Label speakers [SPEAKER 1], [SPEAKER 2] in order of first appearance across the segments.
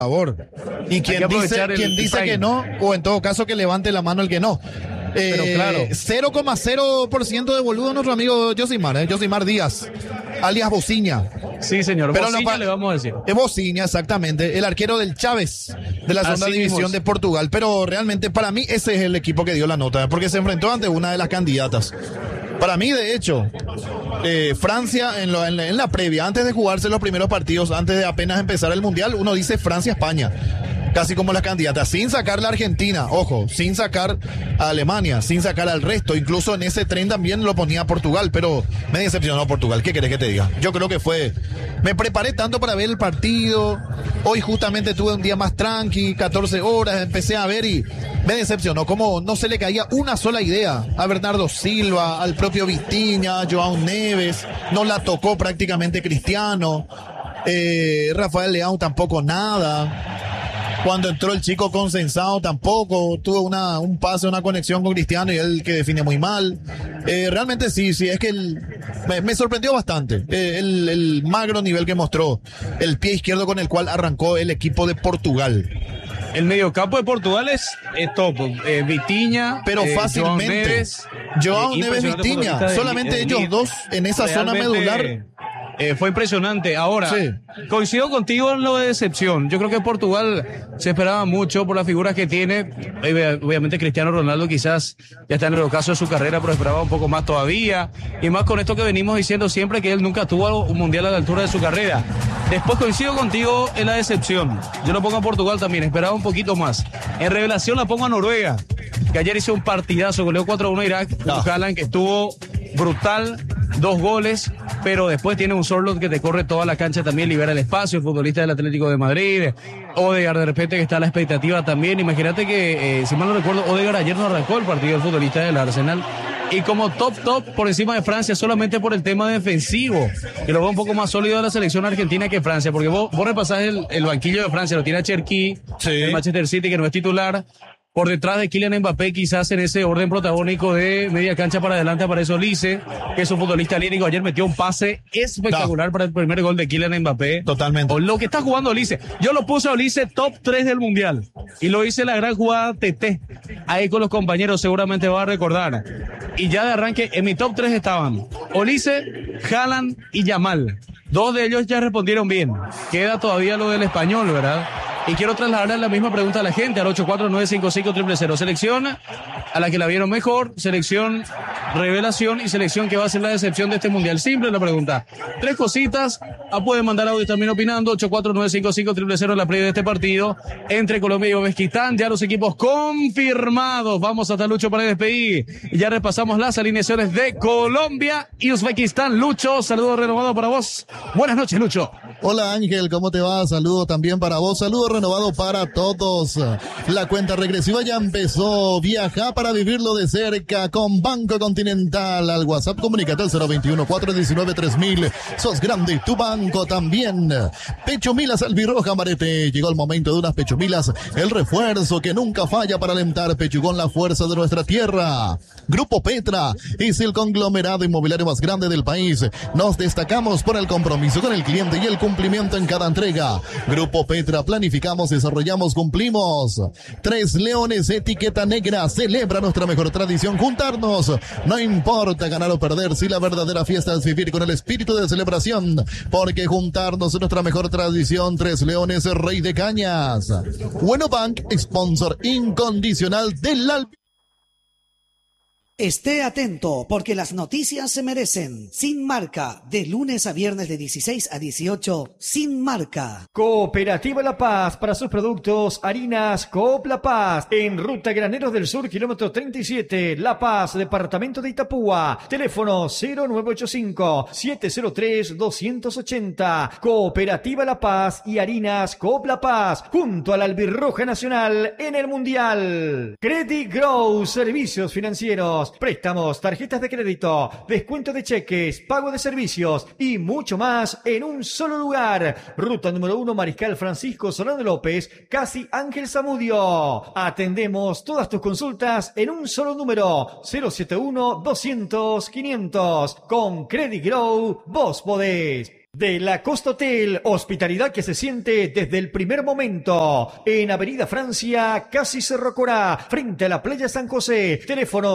[SPEAKER 1] favor. Y quien dice que no, o en todo caso que levante la mano el que no.
[SPEAKER 2] Pero claro.
[SPEAKER 1] 0,0% de boludo nuestro amigo Josimar Díaz, alias Bociña.
[SPEAKER 2] Sí, señor,
[SPEAKER 1] Pero
[SPEAKER 2] Bociña le vamos a decir.
[SPEAKER 1] Es Bociña, exactamente, el arquero del Chávez, de la segunda división de Portugal. Pero realmente para mí ese es el equipo que dio la nota, porque se enfrentó ante una de las candidatas. Para mí, de hecho, Francia en la previa, antes de jugarse los primeros partidos, antes de apenas empezar el Mundial, uno dice Francia-España. Casi como las candidatas, sin sacar la Argentina, ojo, sin sacar a Alemania, sin sacar al resto. Incluso en ese tren también lo ponía Portugal, pero me decepcionó Portugal. ¿Qué querés que te diga? Yo creo que me preparé tanto para ver el partido. Hoy justamente tuve un día más tranqui, 14 horas, empecé a ver y me decepcionó. Como no se le caía una sola idea a Bernardo Silva, al propio Vitinha, a Joao Neves. No la tocó prácticamente Cristiano. Rafael Leão tampoco nada. Cuando entró el chico Consensado tampoco tuvo un pase, una conexión con Cristiano y él que define muy mal. Realmente sí, es que me sorprendió bastante el magro nivel que mostró el pie izquierdo con el cual arrancó el equipo de Portugal.
[SPEAKER 2] El mediocampo de Portugal es top. Vitinha,
[SPEAKER 1] pero fácilmente. Joao Neves, Vitinha, solamente ellos dos en esa zona medular.
[SPEAKER 2] Fue impresionante. Ahora, sí, coincido contigo en lo de decepción. Yo creo que Portugal se esperaba mucho por las figuras que tiene. Obviamente Cristiano Ronaldo quizás ya está en el ocaso de su carrera, pero esperaba un poco más todavía. Y más con esto que venimos diciendo siempre, que él nunca tuvo un mundial a la altura de su carrera. Después coincido contigo en la decepción. Yo lo pongo a Portugal también, esperaba un poquito más. En revelación la pongo a Noruega, que ayer hizo un partidazo, goleó 4-1 a Irak. Haaland, que estuvo brutal, 2 goles, pero después tiene un Sorloth que te corre toda la cancha, también libera el espacio, el futbolista del Atlético de Madrid. Odegaard, de repente, que está a la expectativa también. Imagínate que, si mal no recuerdo, Odegaard ayer no arrancó el partido, el futbolista del Arsenal. Y como top por encima de Francia, solamente por el tema defensivo, que lo veo un poco más sólido de la selección argentina que Francia, porque vos repasás el banquillo de Francia, lo tiene a Cherki, el Manchester City, que no es titular. Por detrás de Kylian Mbappé, quizás en ese orden protagónico de media cancha para adelante, aparece Olise, que es un futbolista lírico. Ayer metió un pase espectacular para el primer gol de Kylian Mbappé.
[SPEAKER 1] Totalmente.
[SPEAKER 2] O lo que está jugando Olise. Yo lo puse a Olise top 3 del Mundial. Y lo hice la gran jugada TT. Ahí con los compañeros seguramente va a recordar. Y ya de arranque, en mi top 3 estaban Olise, Haaland y Yamal. 2 de ellos ya respondieron bien. Queda todavía lo del español, ¿verdad? Y quiero trasladar la misma pregunta a la gente, al 8495500. Selección a la que la vieron mejor, selección revelación y selección que va a ser la decepción de este mundial. Simple la pregunta. 3 cositas. Pueden mandar audio también opinando. 8495500, la previa de este partido entre Colombia y Uzbekistán. Ya los equipos confirmados. Vamos hasta Lucho para despedir. Y ya repasamos las alineaciones de Colombia y Uzbekistán. Lucho, saludo renovado para vos. Buenas noches, Lucho.
[SPEAKER 3] Hola Ángel, ¿cómo te va? Saludo también para vos, saludo renovado para todos. La cuenta regresiva ya empezó, viaja para vivirlo de cerca con Banco Continental. Al WhatsApp comunícate al 021-419-3000. Sos grande, tu banco también. Pechomilas Albirroja Marete, llegó el momento de unas Pechomilas, el refuerzo que nunca falla para alentar pechugón, la fuerza de nuestra tierra. Grupo Petra es el conglomerado inmobiliario más grande del país. Nos destacamos por el compromiso con el cliente y el cumplimiento en cada entrega. Grupo Petra, planificamos, desarrollamos, cumplimos. 3 Leones, etiqueta negra, celebra nuestra mejor tradición, juntarnos. No importa ganar o perder, si la verdadera fiesta es vivir con el espíritu de celebración, porque juntarnos es nuestra mejor tradición. 3 Leones, Rey de Cañas. Bueno Bank, sponsor incondicional del
[SPEAKER 4] Esté atento, porque las noticias se merecen. Sin Marca, de lunes a viernes de 16 a 18, Sin Marca.
[SPEAKER 5] Cooperativa La Paz, para sus productos, harinas Coop La Paz, en Ruta Graneros del Sur, kilómetro 37, La Paz, departamento de Itapúa. Teléfono 0985-703-280. Cooperativa La Paz y harinas Coop La Paz, junto a la Albirroja Nacional en el Mundial. Credit Grow, servicios financieros, préstamos, tarjetas de crédito, descuento de cheques, pago de servicios y mucho más en un solo lugar. Ruta número 1, Mariscal Francisco Solano López, casi Ángel Zamudio. Atendemos todas tus consultas en un solo número, 071-200-500. Con Credit Grow, vos podés. De la Costa Hotel, hospitalidad que se siente desde el primer momento. En Avenida Francia, casi Cerro Corá, frente a la Playa San José. Teléfono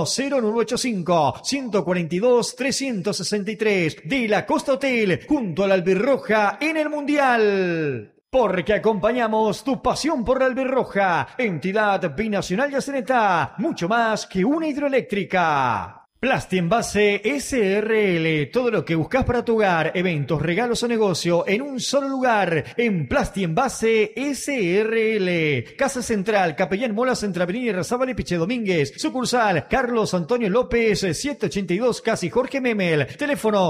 [SPEAKER 5] 0985-142-363. De la Costa Hotel, junto a la Albirroja en el Mundial. Porque acompañamos tu pasión por la Albirroja, entidad binacional yaceneta, mucho más que una hidroeléctrica. Plastienvase SRL, todo lo que buscas para tu hogar, eventos, regalos o negocio en un solo lugar, en Plastienvase SRL. Casa Central, Capellán Molas, entre Avenida Irarrázaval y Piche Domínguez. Sucursal, Carlos Antonio López, 782, casi Jorge Memel. Teléfono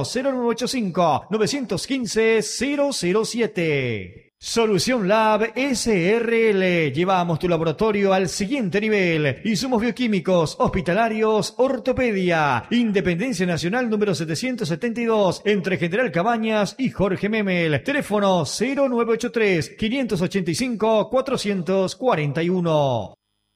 [SPEAKER 5] 0985-915-007. Solución Lab SRL. Llevamos tu laboratorio al siguiente nivel. Insumos bioquímicos, hospitalarios, ortopedia. Independencia Nacional número 772, entre General Cabañas y Jorge Memel. Teléfono 0983-585-441.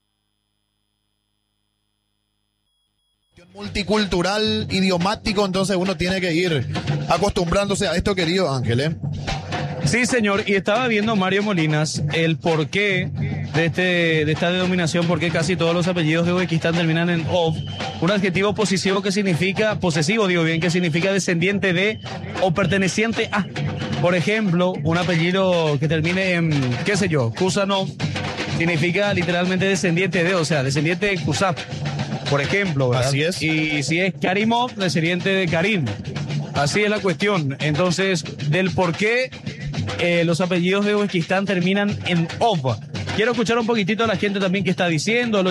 [SPEAKER 1] Multicultural, idiomático, entonces uno tiene que ir acostumbrándose a esto, querido Ángel, ¿eh?
[SPEAKER 2] Sí, señor, y estaba viendo Mario Molinas el porqué de esta denominación, porque casi todos los apellidos de Uzbekistán terminan en ov, un adjetivo posesivo que significa, que significa descendiente de o perteneciente a. Por ejemplo, un apellido que termine en, qué sé yo, Kusanov, significa literalmente descendiente de, o sea, descendiente de Kusap, por ejemplo, ¿verdad?
[SPEAKER 1] Así es.
[SPEAKER 2] Y si es Karimov, descendiente de Karim. Así es la cuestión. Entonces, del por qué los apellidos de Uzbekistán terminan en ov. Quiero escuchar un poquitito a la gente también que está diciendo, el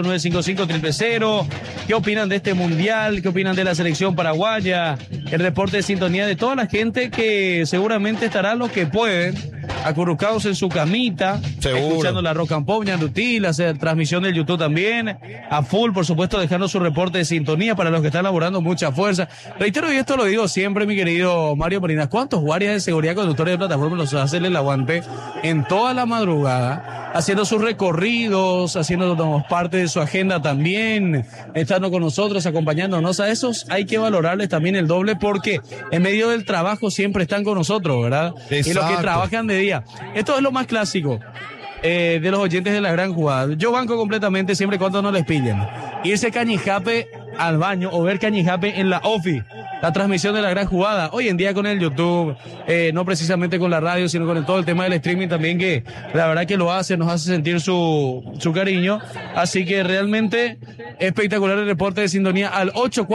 [SPEAKER 2] 84955-000, qué opinan de este mundial, qué opinan de la selección paraguaya, el reporte de sintonía de toda la gente que seguramente estará los que pueden, acurrucados en su camita,
[SPEAKER 1] seguro,
[SPEAKER 2] escuchando la Rock and Pop, Ñandutil, hacer transmisión del YouTube también, a full, por supuesto, dejando su reporte de sintonía para los que están laborando, mucha fuerza. Reitero, y esto lo digo siempre, mi querido Mario Molinas, ¿cuántos guardias de seguridad, conductores de plataforma los hacen el aguante en toda la madrugada, haciendo sus recorridos, haciéndonos parte de su agenda también, estando con nosotros, acompañándonos? A esos hay que valorarles también el doble, porque en medio del trabajo siempre están con nosotros, ¿verdad?
[SPEAKER 1] Exacto.
[SPEAKER 2] Y los que trabajan de día. Esto es lo más clásico de los oyentes de la gran jugada. Yo banco completamente siempre y cuando no les pillen. Irse cañijape al baño o ver cañijape en la OFI, la transmisión de la gran jugada. Hoy en día con el YouTube, no precisamente con la radio, sino con todo el tema del streaming también, que la verdad que nos hace sentir su cariño. Así que realmente espectacular el reporte de sintonía al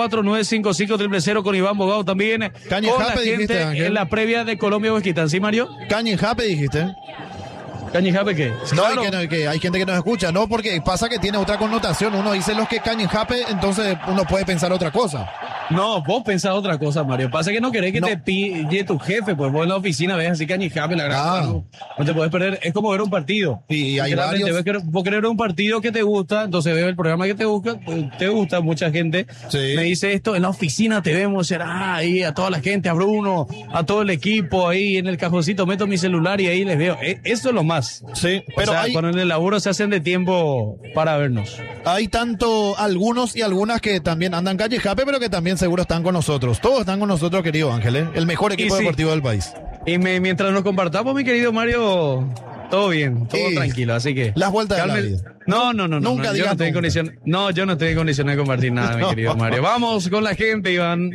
[SPEAKER 2] 84955-000 con Iván Bogado también.
[SPEAKER 1] Cañijape,
[SPEAKER 2] con la gente
[SPEAKER 1] dijiste, Ángel,
[SPEAKER 2] en la previa de Colombia-Uzbekistán. ¿Sí, Mario?
[SPEAKER 1] Cañijape dijiste.
[SPEAKER 2] ¿Cañijape qué?
[SPEAKER 1] No,
[SPEAKER 2] Claro.
[SPEAKER 1] que hay gente que nos escucha, no, porque pasa que tiene otra connotación. Uno dice los que cañijape, entonces uno puede pensar otra cosa.
[SPEAKER 2] No, vos pensás otra cosa, Mario. Pasa que no querés que te pille tu jefe, pues vos en la oficina ves así cañijape, la gran no te puedes perder. Es como ver un partido.
[SPEAKER 1] Y hay
[SPEAKER 2] Literalmente,
[SPEAKER 1] varios.
[SPEAKER 2] vos querés ver un partido que te gusta, entonces ves el programa que te gusta, mucha gente
[SPEAKER 1] Sí.
[SPEAKER 2] me dice esto, en la oficina te vemos, será ahí a toda la gente, a Bruno, a todo el equipo, ahí en el cajoncito meto mi celular y ahí les veo. Eso es lo más.
[SPEAKER 1] Sí, pero
[SPEAKER 2] o sea,
[SPEAKER 1] hay,
[SPEAKER 2] cuando en el laburo se hacen de tiempo para vernos.
[SPEAKER 1] hay tanto algunos y algunas que también andan cañijape, pero que también seguro están con nosotros. Todos están con nosotros, querido Ángel, ¿eh? El mejor equipo
[SPEAKER 2] sí,
[SPEAKER 1] deportivo del país.
[SPEAKER 2] Y mientras nos compartamos, mi querido Mario, todo bien, todo
[SPEAKER 1] Sí.
[SPEAKER 2] tranquilo, así que...
[SPEAKER 1] Las vueltas de la
[SPEAKER 2] calme.
[SPEAKER 1] vida.
[SPEAKER 2] No,
[SPEAKER 1] Nunca
[SPEAKER 2] yo
[SPEAKER 1] digas
[SPEAKER 2] no estoy en
[SPEAKER 1] nunca.
[SPEAKER 2] condición. No, yo no estoy en condiciones de compartir nada, mi querido Mario. Vamos con la gente, Iván.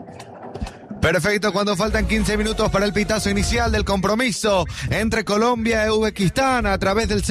[SPEAKER 6] Perfecto, cuando faltan 15 minutos para el pitazo inicial del compromiso entre Colombia y Uzbekistán a través del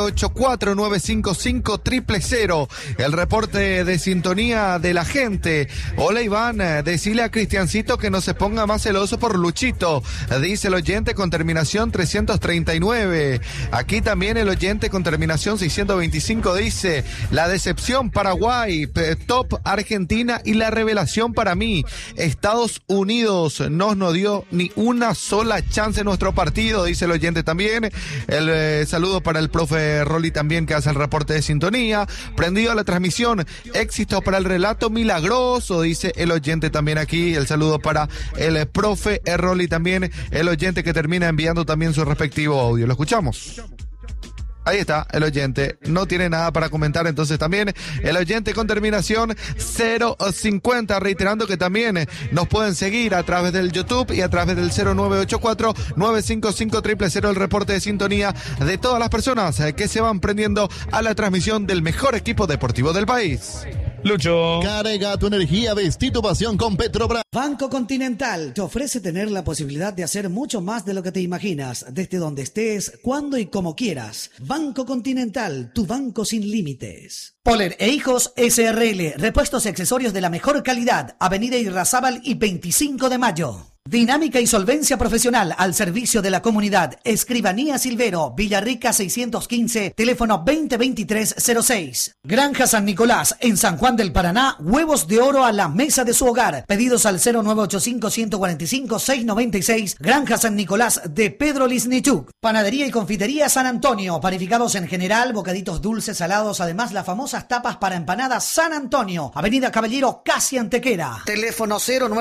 [SPEAKER 6] 0984-955-000. El reporte de sintonía de la gente. Hola Iván, decile a Cristiancito que no se ponga más celoso por Luchito, dice el oyente con terminación 339. Aquí también el oyente con terminación 625 dice: la decepción Paraguay, top Argentina y la revelación para mí, Estados Unidos no dio ni una sola chance en nuestro partido, dice el oyente también. El saludo para el profe Rolly también, que hace el reporte de sintonía. Prendido a la transmisión, éxito para el relato milagroso, dice el oyente también aquí. El saludo para el profe Rolly también, el oyente que termina enviando también su respectivo audio. Lo escuchamos. Ahí está el oyente, no tiene nada para comentar, entonces también el oyente con terminación 050, reiterando que también nos pueden seguir a través del YouTube y a través del 0984-955-000, el reporte de sintonía de todas las personas que se van prendiendo a la transmisión del mejor equipo deportivo del país.
[SPEAKER 2] Lucho.
[SPEAKER 3] Carga tu energía, vestí tu pasión con Petrobras.
[SPEAKER 4] Banco Continental te ofrece tener la posibilidad de hacer mucho más de lo que te imaginas, desde donde estés, cuando y como quieras. Banco Continental, tu banco sin límites. Poller e Hijos SRL, repuestos y accesorios de la mejor calidad. Avenida Irrazábal y 25 de mayo. Dinámica y solvencia profesional al servicio de la comunidad. Escribanía Silvero, Villarrica 615, teléfono 2023-06. Granja San Nicolás, en San Juan del Paraná, huevos de oro a la mesa de su hogar. Pedidos al 0985-145-696. Granja San Nicolás de Pedro Lisnichuk. Panadería y confitería San Antonio, panificados en general, bocaditos dulces, salados, además las famosas tapas para empanadas San Antonio. Avenida Caballero, casi Antequera. Teléfono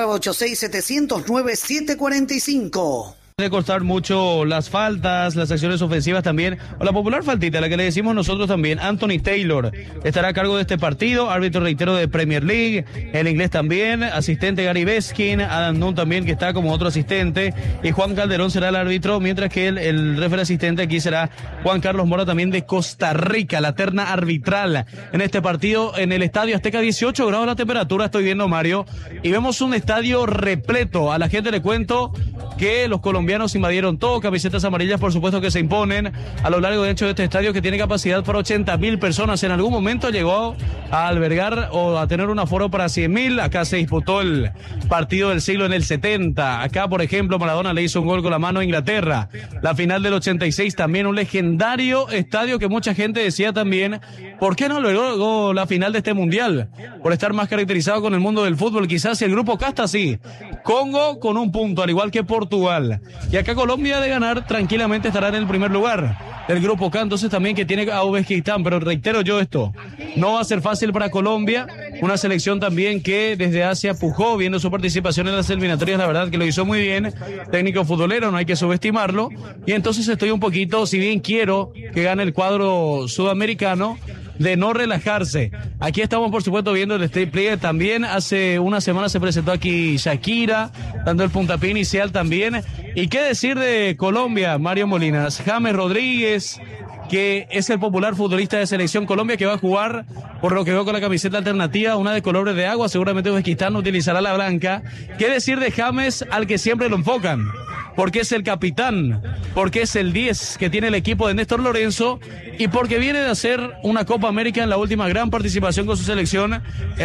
[SPEAKER 4] 0986-709-745.
[SPEAKER 2] De costar mucho las faltas, las acciones ofensivas también, o la popular faltita, la que le decimos nosotros también. Anthony Taylor estará a cargo de este partido, árbitro, reitero, de Premier League, el inglés también, asistente Gary Beskin, Adam Nunn también, que está como otro asistente, y Juan Calderón será el árbitro, mientras que el referee asistente aquí será Juan Carlos Mora, también de Costa Rica, la terna arbitral en este partido en el Estadio Azteca. 18 grados la temperatura, estoy viendo, Mario, y vemos un estadio repleto. A la gente le cuento que los colombianos invadieron todo, camisetas amarillas por supuesto que se imponen a lo largo y ancho de este estadio, que tiene capacidad para 80.000 personas. En algún momento llegó a albergar o a tener un aforo para 100.000. Acá se disputó el partido del siglo en el 70. Acá, por ejemplo, Maradona le hizo un gol con la mano a Inglaterra. La final del 86 también, un legendario estadio que mucha gente decía también, ¿por qué no albergó la final de este mundial? Por estar más caracterizado con el mundo del fútbol. Quizás el grupo K está así. Congo con un punto, al igual que Portugal. Y acá Colombia, de ganar, tranquilamente estará en el primer lugar del grupo K, entonces también que tiene a Uzbekistán. Pero reitero yo esto, no va a ser fácil para Colombia, una selección también que desde Asia pujó, viendo su participación en las eliminatorias, la verdad que lo hizo muy bien, técnico futbolero, no hay que subestimarlo, y entonces estoy un poquito, si bien quiero que gane el cuadro sudamericano, de no relajarse. Aquí estamos por supuesto viendo el despliegue también. Hace una semana se presentó aquí Shakira, dando el puntapié inicial también. Y qué decir de Colombia, Mario Molinas. James Rodríguez, que es el popular futbolista de Selección Colombia, que va a jugar, por lo que veo, con la camiseta alternativa, una de colores de agua. Seguramente Uzbekistán utilizará la blanca. ¿Qué decir de James, al que siempre lo enfocan? Porque es el capitán, porque es el 10 que tiene el equipo de Néstor Lorenzo, y porque viene de hacer una Copa América en la última gran participación con su selección,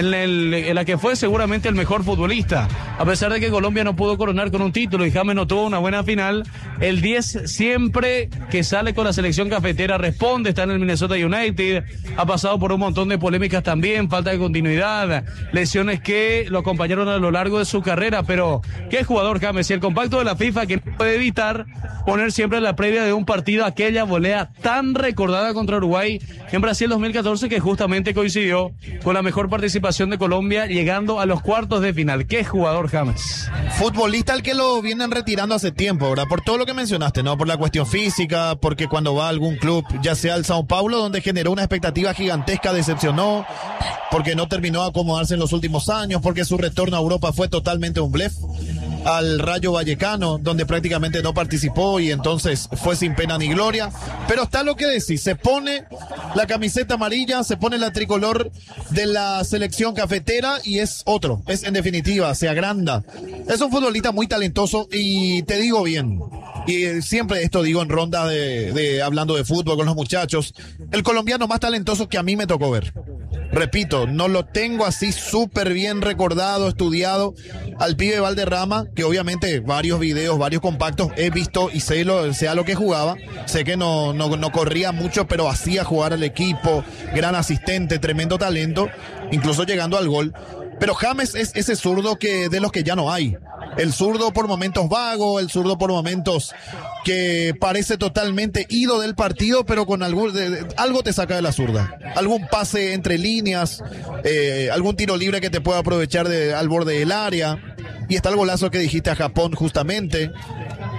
[SPEAKER 2] en la que fue seguramente el mejor futbolista. A pesar de que Colombia no pudo coronar con un título y James no tuvo una buena final, el 10 siempre que sale con la selección cafetera responde. Está en el Minnesota United, ha pasado por un montón de polémicas también, falta de continuidad, lesiones que lo acompañaron a lo largo de su carrera, pero qué jugador James, y el compacto de la FIFA, que no puede evitar poner siempre en la previa de un partido aquella volea tan recordada contra Uruguay en Brasil 2014, que justamente coincidió con la mejor participación de Colombia, llegando a los cuartos de final. Qué jugador James.
[SPEAKER 1] Futbolista al que lo vienen retirando hace tiempo, ¿verdad? Por todo lo que mencionaste, ¿no? Por la cuestión física, porque cuando va a algún club, ya sea el Sao Paulo, donde generó una expectativa gigantesca, decepcionó, porque no terminó de acomodarse en los últimos años, porque su retorno a Europa fue totalmente un blef, al Rayo Vallecano, donde prácticamente no participó y entonces fue sin pena ni gloria. Pero está lo que decís, se pone la camiseta amarilla, se pone la tricolor de la selección cafetera y es otro, es en definitiva, se agranda. Es un futbolista muy talentoso y te digo bien, y siempre esto digo en ronda de hablando de fútbol con los muchachos, el colombiano más talentoso que a mí me tocó ver. Repito, no lo tengo así súper bien recordado, estudiado al pibe Valderrama, que obviamente varios videos, varios compactos he visto y sé a lo que jugaba. Sé que no corría mucho, pero hacía jugar al equipo, gran asistente, tremendo talento, incluso llegando al gol. Pero James es ese zurdo de los que ya no hay. El zurdo por momentos vago, el zurdo por momentos que parece totalmente ido del partido, pero con algo te saca de la zurda. Algún pase entre líneas, algún tiro libre que te pueda aprovechar al borde del área. Y está el golazo que dijiste a Japón justamente.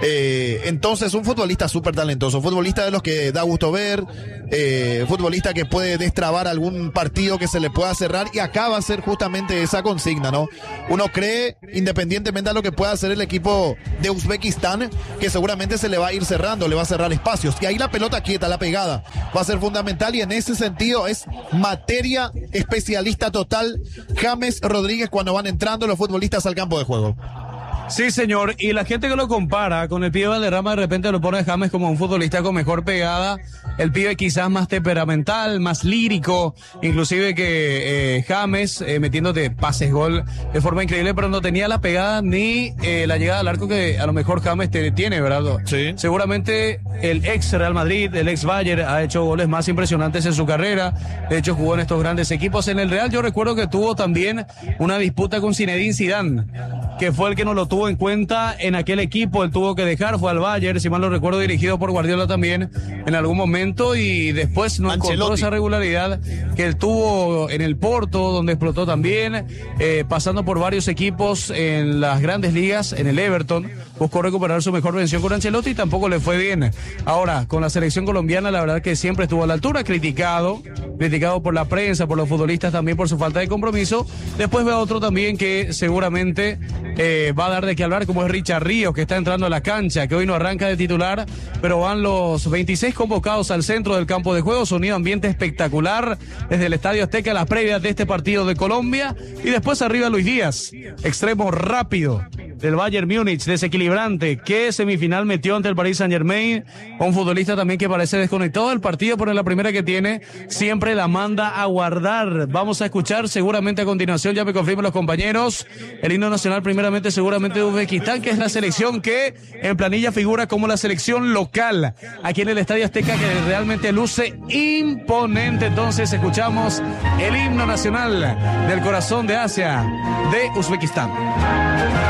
[SPEAKER 1] Entonces, un futbolista súper talentoso, futbolista de los que da gusto ver, futbolista que puede destrabar algún partido que se le pueda cerrar, y acá va a ser justamente esa consigna, ¿no? Uno cree, independientemente de lo que pueda hacer el equipo de Uzbekistán, que seguramente se le va a ir cerrando, le va a cerrar espacios, y ahí la pelota quieta, la pegada, va a ser fundamental, y en ese sentido es materia especialista total James Rodríguez cuando van entrando los futbolistas al campo de juego.
[SPEAKER 2] Sí, señor, y la gente que lo compara con el pibe Valderrama de repente lo pone a James como un futbolista con mejor pegada, el pibe quizás más temperamental, más lírico, inclusive que James metiéndote pases gol de forma increíble, pero no tenía la pegada ni la llegada al arco que a lo mejor James tiene, ¿verdad?
[SPEAKER 1] Sí.
[SPEAKER 2] Seguramente el ex Real Madrid, el ex Bayern ha hecho goles más impresionantes en su carrera, de hecho jugó en estos grandes equipos. En el Real yo recuerdo que tuvo también una disputa con Zinedine Zidane, que fue el que no lo tuvo en cuenta en aquel equipo, él tuvo que dejar, fue al Bayern, si mal no recuerdo, dirigido por Guardiola también en algún momento, y después no encontró esa regularidad que él tuvo en el Porto, donde explotó también, pasando por varios equipos en las grandes ligas, en el Everton, buscó recuperar su mejor versión con Ancelotti y tampoco le fue bien. Ahora, con la selección colombiana, la verdad que siempre estuvo a la altura, criticado por la prensa, por los futbolistas también por su falta de compromiso. Después veo otro también que seguramente va a dar de qué hablar, como es Richard Ríos, que está entrando a la cancha, que hoy no arranca de titular, pero van los 26 convocados al centro del campo de juego, sonido ambiente espectacular desde el Estadio Azteca, las previas de este partido de Colombia, y después arriba Luis Díaz, extremo rápido del Bayern Múnich, desequilibrante, que semifinal metió ante el Paris Saint-Germain, un futbolista también que parece desconectado del partido, pero en la primera que tiene siempre la manda a guardar. Vamos a escuchar seguramente a continuación, ya me confirman los compañeros, el himno nacional primeramente seguramente de Uzbekistán, que es la selección que en planilla figura como la selección local aquí en el Estadio Azteca, que realmente luce imponente. Entonces escuchamos el himno nacional del corazón de Asia de Uzbekistán.